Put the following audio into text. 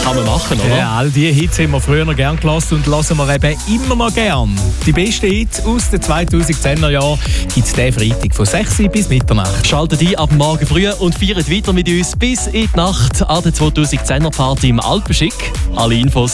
kann man machen, oder? Ja, all diese Hits haben wir früher noch gern gelassen und hören wir eben immer noch gern. Die besten Hits aus den 2010er Jahren gibt es diesen Freitag von 6 Uhr bis Mitternacht. Schaltet ein ab morgen früh und feiert weiter mit uns bis in die Nacht an der 2010er Party im Alpenschick. Alle Infos